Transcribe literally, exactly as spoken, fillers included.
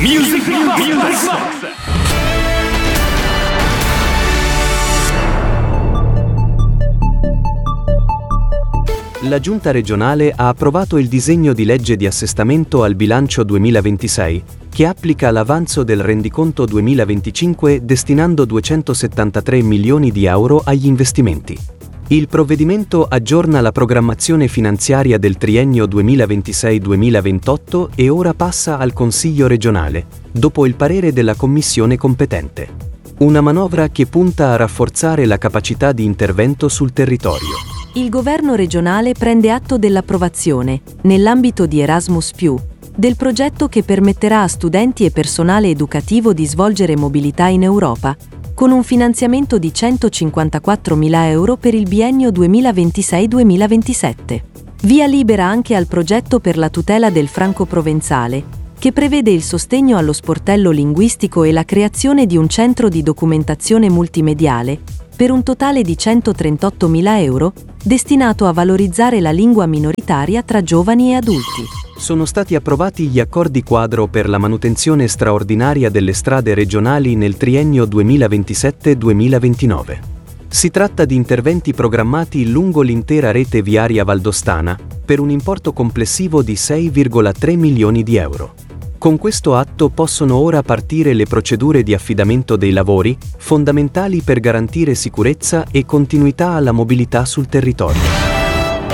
Music Box. La Giunta regionale ha approvato il disegno di legge di assestamento al bilancio duemilaventisei, che applica l'avanzo del rendiconto duemilaventicinque destinando duecentosettantatré milioni di euro agli investimenti. Il provvedimento aggiorna la programmazione finanziaria del triennio duemilaventisei duemilaventotto e ora passa al Consiglio regionale, dopo il parere della Commissione competente. Una manovra che punta a rafforzare la capacità di intervento sul territorio. Il governo regionale prende atto dell'approvazione, nell'ambito di Erasmus più, del progetto che permetterà a studenti e personale educativo di svolgere mobilità in Europa, con un finanziamento di centocinquantaquattromila euro per il biennio duemilaventisei duemilaventisette. Via libera anche al progetto per la tutela del franco-provenzale, che prevede il sostegno allo sportello linguistico e la creazione di un centro di documentazione multimediale, per un totale di centotrentottomila euro, destinato a valorizzare la lingua minoritaria tra giovani e adulti. Sono stati approvati gli accordi quadro per la manutenzione straordinaria delle strade regionali nel triennio duemilaventisette duemilaventinove. Si tratta di interventi programmati lungo l'intera rete viaria valdostana, per un importo complessivo di sei virgola tre milioni di euro. Con questo atto possono ora partire le procedure di affidamento dei lavori, fondamentali per garantire sicurezza e continuità alla mobilità sul territorio.